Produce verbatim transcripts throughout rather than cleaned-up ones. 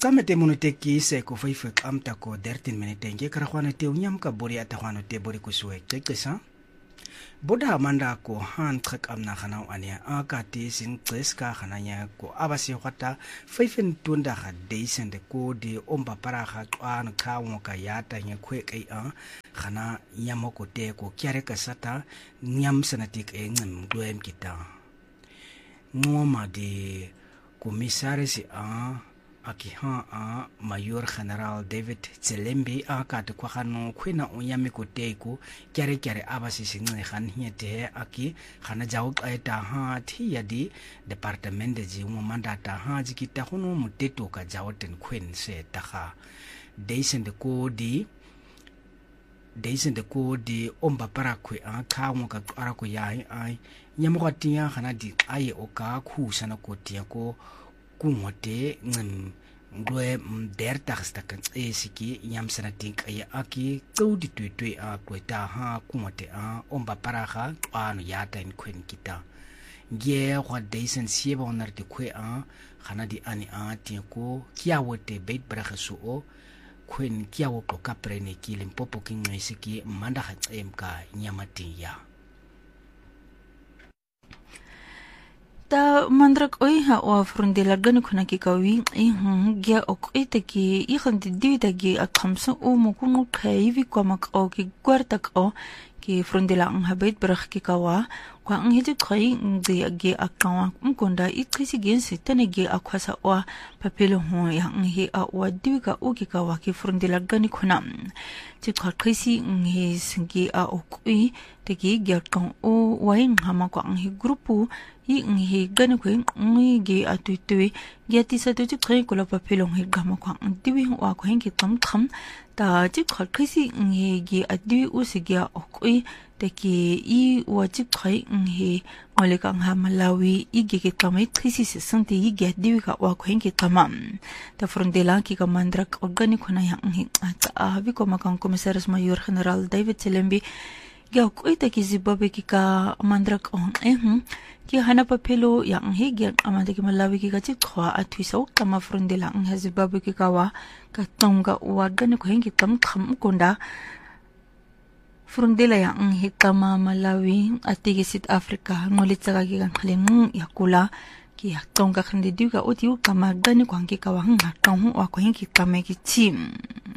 Kamete monoteki se ko faifa kamta ko thirteen minute nge karakwana te unyam ka bori atakwano te bori kuswe kekesa boda manda ko han trek amna khana ania akati sin tseska khananya ko abase khata faifen tunda ga deisende ko de omba para ga tswana khawo ka yata nya khwe kai a khana nyamoko te ko kyare ka sata nyam sanatik e ngem doem kita ngoma de komisaris a akiha a Mayor General David Tselembi akati kwa khano khwena onyame ko teko kyare kyare abasi singne khan hiete aki khana jaw qaita ha thi yadi department ji mo mandata ha ji kita hono muteto ka jawoten khwen se takha deisen de ko di deisen de ko di omba para khwe a kha mo ka ara ko yai ai nyamo ka tia khana di ai o ka khu sana ko tia ko kumote ngam gloe dertaxta kan esiki yam sanatik ay aki tsaudi tuitui a kweta ha kumote a omba paraha ano yata in kwen kita nge wa deisen sieba onar de kwe a khana di ani a tieko kiawote beit braha su o kwen kiawo ko kaprene ki limpopo kingaisiki manda ha emka nyamatiya ta mandrak oi ha o frundela gan khuna ki kawi e hm gya ok ite ki i khan di divida gi akhamsa o mo kunu khai vi kwamak o ki gwartak o ki frundela ang habait brakh ki kawa kwa ang hiji khai ngi gi akawa mkonda i khisi gen se tane gi akhwasa o papelo ho ya ang hi a o divika o ki kawa ki frundela gan khuna chi kha khisi ngi singi a okui te gi gya kan o wai ngama kwa ang hi grupu i ngi gan khwe ngi gi atui gyati sa tu chi khai ko la papelo hi gama kwa diwi wa khwen ki tam tham ta chi kha khisi ngi gi adi u si gya okui te ki i wa chi khai ngi ngole ka nga Malawi i gi ki kamai khisi se santi i gya diwi ka wa khwen ki tamam ta frondela ki ka mandrak organic khona ya ngi a vi ko makang komisaris Mayor General David Tselembi gya okui te ki Zimbabwe ki ka mandrak on eh ki hana papelo ya ngi gya amanda ki Malawi ki ka chi khwa athui so kama frondela ngi Zimbabwe ki ka wa ka tonga wa gane ko hengi tam kham konda frondela ya ngi kama Malawi atigi South Africa ngoli tsaga ki kan khalen ya kula ki ya tonga khande diga otiu kama gane ko hangi ka wa nga tong wa ko hengi kama ki team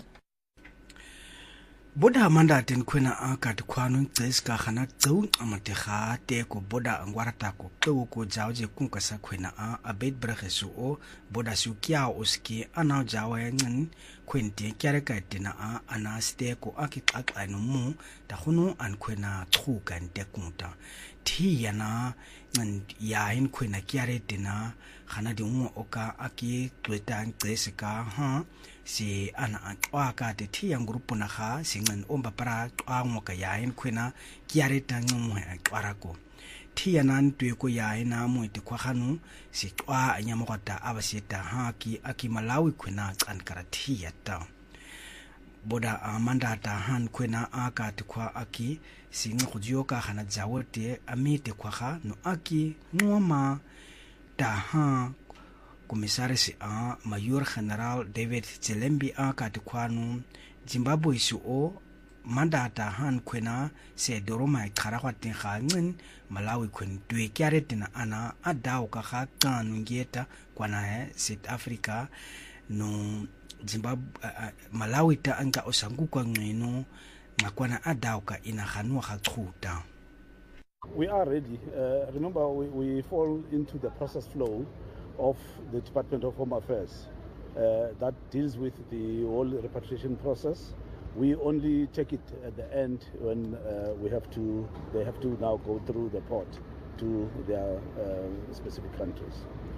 boda manda ten kwena aka kwanu tseska khana tsau amate kha te ko boda angwarata ko to ko jawje kunka sa kwena a abet brakhesu o boda su kya oski ana jawa ngin kwente kyare ka tina a ana ste ko akik anu mu ta khunu an kwena thu kan te kunta thi yana ngan ya hin kwena kyare tina khana di mu oka aki tweta tseska ha si ana atwa ka te thi yang grupu na kha singan omba para twango ka yain khwena kiare tangmu ha twarako thi yanan twe ko yaina mu te khwa khanu si twa anyamo kata abaseta ha ki aki Malawi khwena kan kara thi yata boda amanda ta han khwena aka te khwa aki singa khujio ka khana jawote amite khwa kha no aki ngoma ta ha komisaris a Mayor General David Tselembi aka te kwanu Zimbabwe su o mandata han kwena se doroma khara kwatin khangin Malawi khwen twe kyare tina ana adaw ka kha kanu ngeta kwana he South Africa no Zimbabwe uh, Malawi ta anga osangu kwa ngeno ngakwana adaw ka ina khanwa kha tsuta. We are ready. Uh, remember we, we fall into the process flow of the Department of Home Affairs uh, that deals with the whole repatriation process. We only take it at the end when uh, we have to, they have to now go through the port to their uh, specific countries.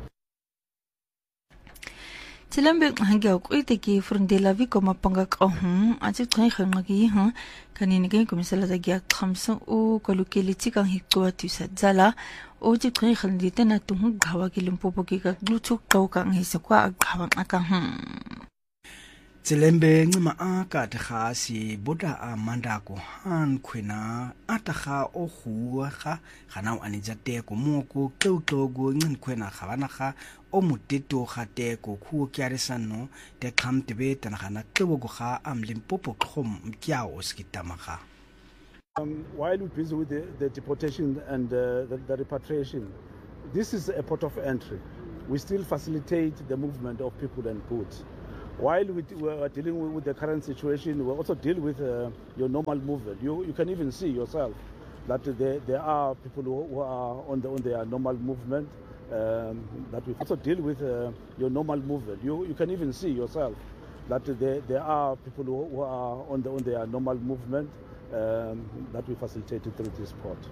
Tselembi hangi ko ite ki frondela vi ko mapanga ka hum ati tkhai khanga ki ha kanini ke komisala da gya khamsa o ko locality ka hi ko atu sa zala o ji tkhai khandi tena tu hu gawa ki limpopo ki ka gluchuk taw ka ngi sa kwa gawa aka hum Tselembe ncima akate ga si boda a mandako han khwena ataga o huwa ga gana o anetsa teko moko tlotlogo ncin khwena ga bana ga o moteto ga teko khu ke are sanno te khamte be tana gana tlebo ga am Limpopo khom mkya o skitamaga. Um, while we're busy with the, the deportation and uh, the, the repatriation, this is a port of entry. We still facilitate the movement of people and goods. While we, we are dealing with the current situation, we also deal with uh, your normal movement. You, you can even see yourself that there, there are people who, who are on, the, on their normal movement. Um, that we also deal with uh, your normal movement. You, you can even see yourself that there, there are people who, who are on, the, on their normal movement um, that we facilitated through this port.